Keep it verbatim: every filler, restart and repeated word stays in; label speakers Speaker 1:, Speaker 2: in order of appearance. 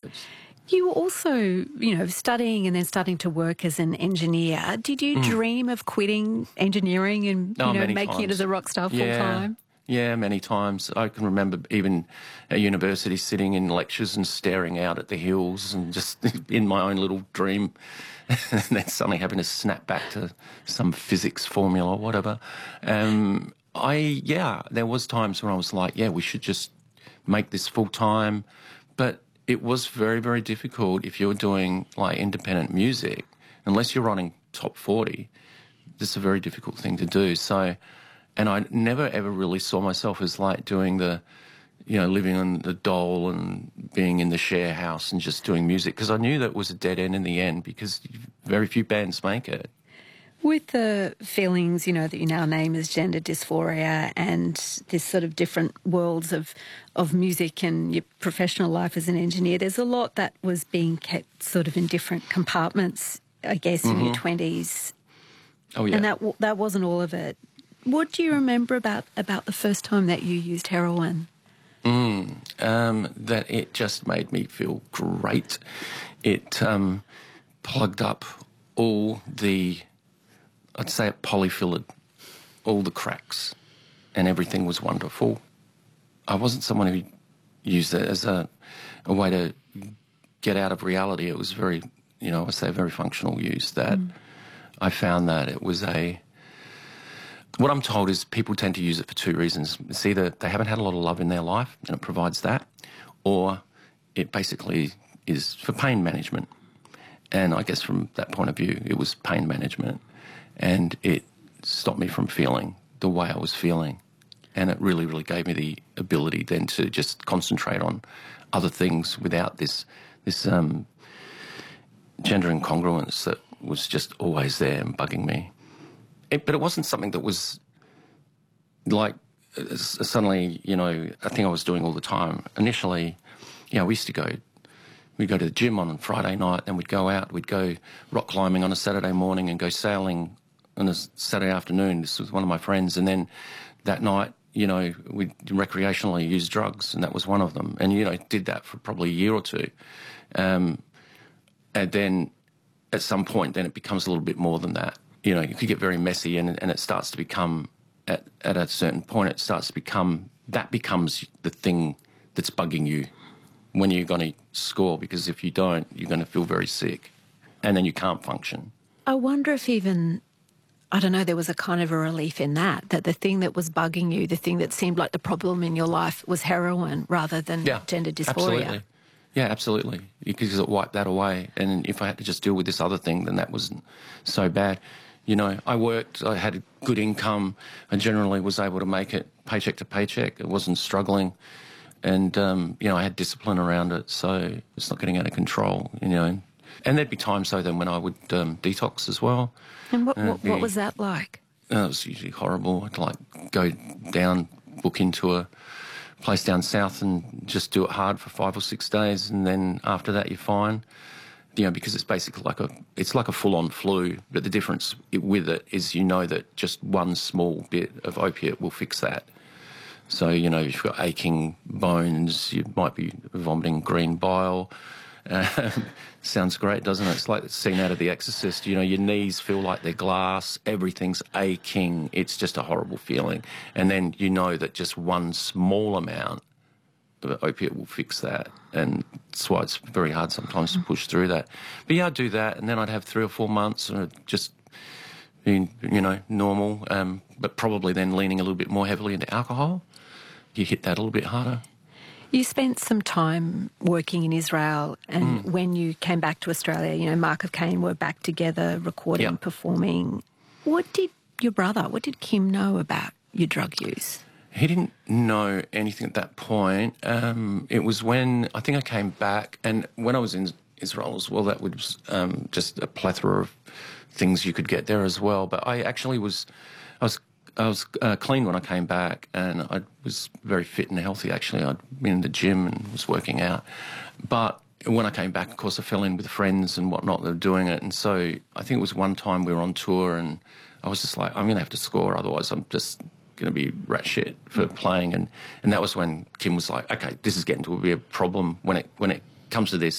Speaker 1: backwards.
Speaker 2: You were also, you know, studying and then starting to work as an engineer. Did you mm. dream of quitting engineering and, you
Speaker 1: oh,
Speaker 2: know, making
Speaker 1: times.
Speaker 2: it as a rock star full
Speaker 1: yeah.
Speaker 2: time?
Speaker 1: Yeah, many times. I can remember even at university sitting in lectures and staring out at the hills and just in my own little dream and then suddenly having to snap back to some physics formula or whatever. Um, I, yeah, there was times when I was like, yeah, we should just make this full time. But it was very, very difficult if you were doing like independent music, unless you're running top forty. This is a very difficult thing to do. So, and I never ever really saw myself as like doing the, you know, living on the dole and being in the share house and just doing music, because I knew that was a dead end in the end, because very few bands make it.
Speaker 2: With the feelings, you know, that you now name as gender dysphoria and this sort of different worlds of, of music and your professional life as an engineer, there's a lot that was being kept sort of in different compartments, I guess, in mm-hmm. your twenties.
Speaker 1: Oh, yeah.
Speaker 2: And that that wasn't all of it. What do you remember about, about the first time that you used heroin?
Speaker 1: Mm, um, that it just made me feel great. It um, plugged up all the... I'd say it polyfilled all the cracks and everything was wonderful. I wasn't someone who used it as a, a way to get out of reality. It was very, you know, I say very functional use that mm. I found that it was a... What I'm told is people tend to use it for two reasons. It's either they haven't had a lot of love in their life and it provides that, or it basically is for pain management. And I guess from that point of view, it was pain management. And it stopped me from feeling the way I was feeling. And it really, really gave me the ability then to just concentrate on other things without this this um, gender incongruence that was just always there and bugging me. It, but it wasn't something that was like uh, suddenly, you know, a thing I was doing all the time. Initially, you know, we used to go... We'd go to the gym on Friday night and we'd go out, we'd go rock climbing on a Saturday morning and go sailing on a Saturday afternoon. This was one of my friends. And then that night, you know, we recreationally used drugs, and that was one of them. And, you know, did that for probably a year or two. Um, and then at some point, then it becomes a little bit more than that. You know, you could get very messy, and, and it starts to become, at, at a certain point, it starts to become, that becomes the thing that's bugging you when you're going to score, because if you don't, you're going to feel very sick and then you can't function.
Speaker 2: I wonder if even, I don't know, there was a kind of a relief in that, that the thing that was bugging you, the thing that seemed like the problem in your life was heroin rather than yeah, gender dysphoria.
Speaker 1: Absolutely. Yeah, absolutely. Because it wiped that away. And if I had to just deal with this other thing, then that wasn't so bad. You know, I worked, I had a good income, I generally was able to make it paycheck to paycheck. It wasn't struggling. And, um, you know, I had discipline around it, so it's not getting out of control, you know. And there'd be times, though, then when I would um, detox as well.
Speaker 2: And what, what, what was that like?
Speaker 1: Uh, it was usually horrible. I'd, like, go down, book into a place down south and just do it hard for five or six days, and then after that you're fine. You know, because it's basically like a, it's like a full-on flu, but the difference with it is you know that just one small bit of opiate will fix that. So, you know, if you've got aching bones, you might be vomiting green bile. Uh, sounds great, doesn't it? It's like the scene out of The Exorcist. You know, your knees feel like they're glass, everything's aching. It's just a horrible feeling. And then you know that just one small amount of opiate will fix that. And that's why it's very hard sometimes to push through that. But yeah, I'd do that, and then I'd have three or four months and just... you know, normal, um, but probably then leaning a little bit more heavily into alcohol. You hit that a little bit harder.
Speaker 2: You spent some time working in Israel, and mm. when you came back to Australia, you know, Mark of Cain were back together, recording, yep. performing. What did your brother, what did Kim know about your drug use?
Speaker 1: He didn't know anything at that point. Um, it was when, I think I came back, and when I was in Israel as well, that was um, just a plethora of things you could get there as well. But I actually was, I was, I was uh, clean when I came back, and I was very fit and healthy. Actually, I'd been in the gym and was working out. But when I came back, of course, I fell in with friends and whatnot that were doing it. And so I think it was one time we were on tour, and I was just like, I'm going to have to score, otherwise I'm just going to be rat shit for playing. And and that was when Kim was like, okay, this is getting to be a problem when it when it comes to this.